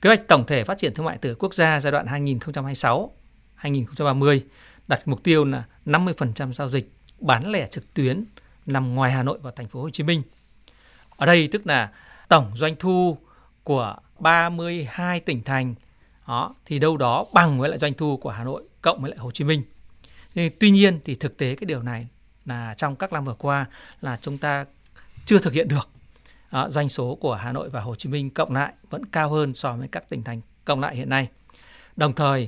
Kế hoạch tổng thể phát triển thương mại điện tử quốc gia giai đoạn 2026-2030 đặt mục tiêu là 50% giao dịch bán lẻ trực tuyến nằm ngoài Hà Nội và thành phố Hồ Chí Minh. Ở đây tức là tổng doanh thu của 32 tỉnh thành đó, thì đâu đó bằng với lại doanh thu của Hà Nội cộng với lại Hồ Chí Minh. Tuy nhiên thì thực tế cái điều này là trong các năm vừa qua là chúng ta chưa thực hiện được. Doanh số của Hà Nội và Hồ Chí Minh cộng lại vẫn cao hơn so với các tỉnh thành cộng lại hiện nay. Đồng thời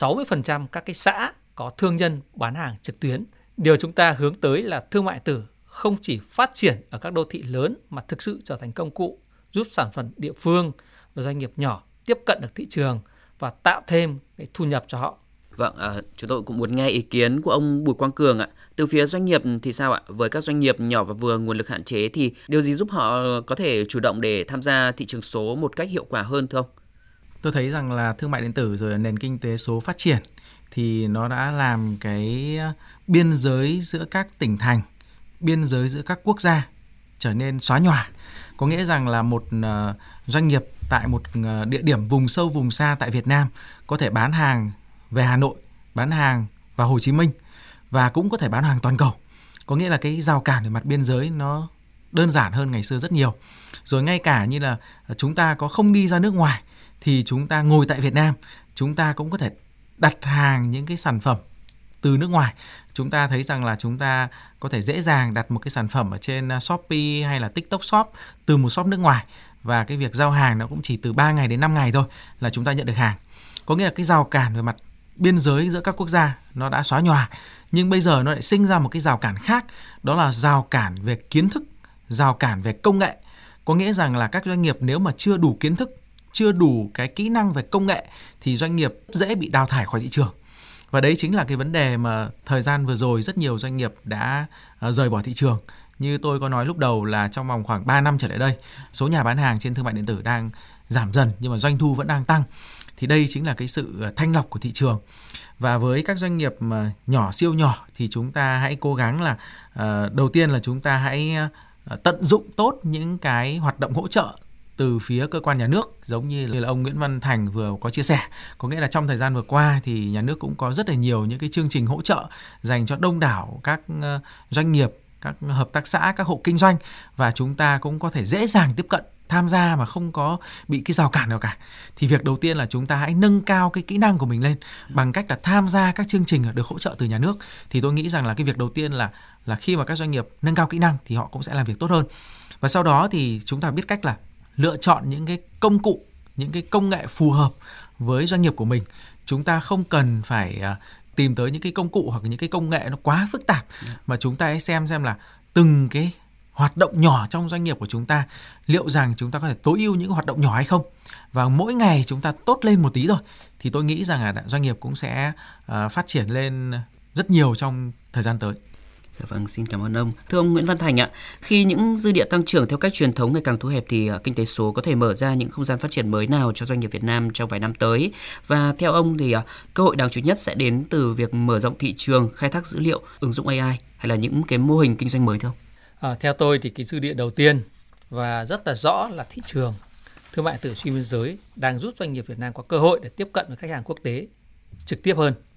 60% các cái xã có thương nhân bán hàng trực tuyến. Điều chúng ta hướng tới là thương mại điện tử không chỉ phát triển ở các đô thị lớn mà thực sự trở thành công cụ giúp sản phẩm địa phương và doanh nghiệp nhỏ tiếp cận được thị trường và tạo thêm cái thu nhập cho họ. Vâng, chúng tôi cũng muốn nghe ý kiến của ông Bùi Quang Cường ạ. Từ phía doanh nghiệp thì sao ạ? Với các doanh nghiệp nhỏ và vừa nguồn lực hạn chế thì điều gì giúp họ có thể chủ động để tham gia thị trường số một cách hiệu quả hơn thưa ông? Tôi thấy rằng là thương mại điện tử rồi nền kinh tế số phát triển thì nó đã làm cái biên giới giữa các tỉnh thành, biên giới giữa các quốc gia trở nên xóa nhòa. Có nghĩa rằng là một doanh nghiệp tại một địa điểm vùng sâu vùng xa tại Việt Nam có thể bán hàng về Hà Nội, bán hàng vào Hồ Chí Minh và cũng có thể bán hàng toàn cầu. Có nghĩa là cái rào cản về mặt biên giới nó đơn giản hơn ngày xưa rất nhiều. Rồi ngay cả như là chúng ta có không đi ra nước ngoài thì chúng ta ngồi tại Việt Nam, chúng ta cũng có thể đặt hàng những cái sản phẩm từ nước ngoài. Chúng ta thấy rằng là chúng ta có thể dễ dàng đặt một cái sản phẩm ở trên Shopee hay là TikTok Shop từ một shop nước ngoài, và cái việc giao hàng nó cũng chỉ từ 3 ngày đến 5 ngày thôi là chúng ta nhận được hàng. Có nghĩa là cái rào cản về mặt biên giới giữa các quốc gia nó đã xóa nhòa, nhưng bây giờ nó lại sinh ra một cái rào cản khác, đó là rào cản về kiến thức, rào cản về công nghệ. Có nghĩa rằng là các doanh nghiệp nếu mà chưa đủ kiến thức, chưa đủ cái kỹ năng về công nghệ thì doanh nghiệp dễ bị đào thải khỏi thị trường. Và đấy chính là cái vấn đề mà thời gian vừa rồi rất nhiều doanh nghiệp đã rời bỏ thị trường. Như tôi có nói lúc đầu là trong vòng khoảng 3 năm trở lại đây, số nhà bán hàng trên thương mại điện tử đang giảm dần nhưng mà doanh thu vẫn đang tăng. Thì đây chính là cái sự thanh lọc của thị trường. Và với các doanh nghiệp mà nhỏ, siêu nhỏ thì chúng ta hãy cố gắng là đầu tiên là chúng ta hãy tận dụng tốt những cái hoạt động hỗ trợ từ phía cơ quan nhà nước, giống như là ông Nguyễn Văn Thành vừa có chia sẻ. Có nghĩa là trong thời gian vừa qua thì nhà nước cũng có rất là nhiều những cái chương trình hỗ trợ dành cho đông đảo các doanh nghiệp, các hợp tác xã, các hộ kinh doanh, và chúng ta cũng có thể dễ dàng tiếp cận, tham gia mà không có bị cái rào cản nào cả. Thì việc đầu tiên là chúng ta hãy nâng cao cái kỹ năng của mình lên bằng cách là tham gia các chương trình được hỗ trợ từ nhà nước. Thì tôi nghĩ rằng là cái việc đầu tiên là khi mà các doanh nghiệp nâng cao kỹ năng thì họ cũng sẽ làm việc tốt hơn. Và sau đó thì chúng ta biết cách là lựa chọn những cái công cụ, những cái công nghệ phù hợp với doanh nghiệp của mình. Chúng ta không cần phải tìm tới những cái công cụ hoặc những cái công nghệ nó quá phức tạp, mà chúng ta hãy xem là từng cái hoạt động nhỏ trong doanh nghiệp của chúng ta, liệu rằng chúng ta có thể tối ưu những hoạt động nhỏ hay không. Và mỗi ngày chúng ta tốt lên một tí rồi thì tôi nghĩ rằng là doanh nghiệp cũng sẽ phát triển lên rất nhiều trong thời gian tới. Dạ vâng, xin cảm ơn ông. Thưa ông Nguyễn Văn Thành ạ, khi những dư địa tăng trưởng theo cách truyền thống ngày càng thu hẹp thì kinh tế số có thể mở ra những không gian phát triển mới nào cho doanh nghiệp Việt Nam trong vài năm tới? Và theo ông thì cơ hội đáng chú ý nhất sẽ đến từ việc mở rộng thị trường, khai thác dữ liệu, ứng dụng AI hay là những cái mô hình kinh doanh mới thưa ông? Theo tôi thì cái dư địa đầu tiên và rất là rõ là thị trường thương mại điện tử xuyên biên giới đang giúp doanh nghiệp Việt Nam có cơ hội để tiếp cận với khách hàng quốc tế trực tiếp hơn.